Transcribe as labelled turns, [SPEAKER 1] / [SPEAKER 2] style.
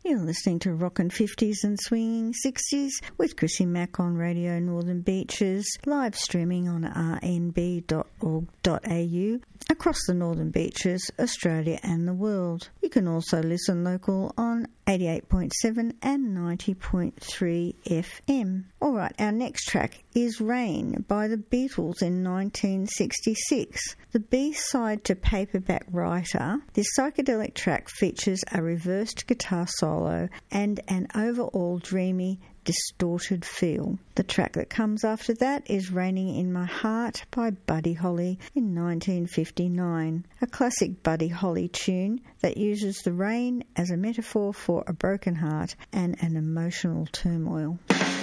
[SPEAKER 1] You're listening to Rockin' 50s and Swinging 60s with Chrissy Mack on Radio Northern Beaches, live streaming on rnb.org.au across the Northern Beaches, Australia and the world. You can also listen local on 88.7 and 90.3 FM. Alright, our next track is Rain by the Beatles in 1966. The B-side to Paperback Writer, this psychedelic track features a reversed guitar solo and an overall dreamy, distorted feel. The track that comes after that is Raining in My Heart by Buddy Holly in 1959, a classic Buddy Holly tune that uses the rain as a metaphor for a broken heart and an emotional turmoil.